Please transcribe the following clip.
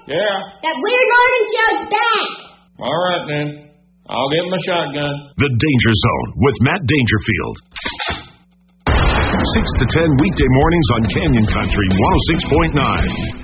Yeah? That weird Northern show's back. All right, then. I'll get my shotgun. The Danger Zone with Matt Dangerfield. 6 to 10 weekday mornings on Canyon Country 106.9.